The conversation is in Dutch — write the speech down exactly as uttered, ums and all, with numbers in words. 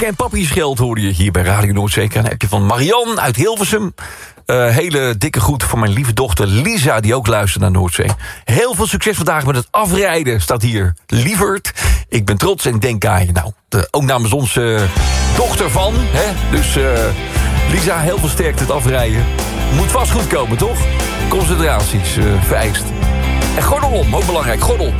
en papi's geld hoorde je hier bij Radio Noordzee. Een appje van Marianne uit Hilversum. Uh, hele dikke groet voor mijn lieve dochter Lisa, die ook luistert naar Noordzee. Heel veel succes vandaag met het afrijden, staat hier. Lieverd, ik ben trots en denk aan je. Nou, de, ook namens onze uh, dochter van, hè? Dus uh, Lisa, heel veel sterkte het afrijden. Moet vast goed komen, toch? Concentraties uh, vereist. En gordel om, ook belangrijk, gordel.